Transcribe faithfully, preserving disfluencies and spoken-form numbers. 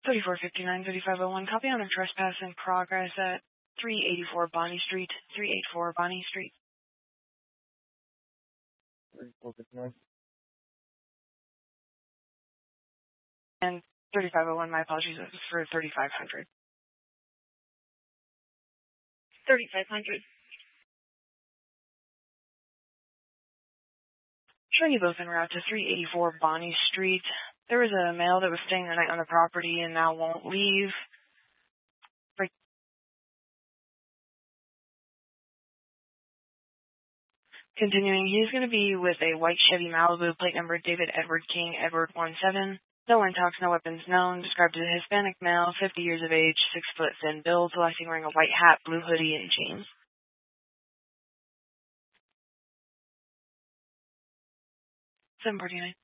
thirty-four fifty-nine, thirty-five oh one, copy on a trespass in progress at three eighty-four Bonnie Street, three eighty-four Bonnie Street. thirty-four fifty-nine. And thirty-five oh one, my apologies, this is for thirty-five hundred. thirty-five hundred. Showing you both en route to three eighty-four Bonnie Street. There was a male that was staying the night on the property and now won't leave. Continuing, he's going to be with a white Chevy Malibu, plate number David Edward King, Edward one seven. No intox, no weapons known. Described as a Hispanic male, fifty years of age, six foot thin build, selecting wearing a white hat, blue hoodie, and jeans. seven forty-nine.